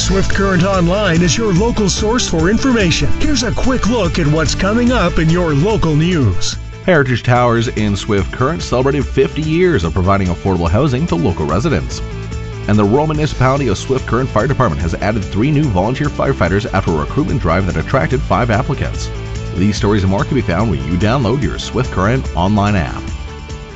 Swift Current Online is your local source for information. Here's a quick look at what's coming up in your local news. Heritage Towers in Swift Current celebrated 50 years of providing affordable housing to local residents. And the rural municipality of Swift Current Fire Department has added 3 new volunteer firefighters after a recruitment drive that attracted 5 applicants. These stories and more can be found when you download your Swift Current online app.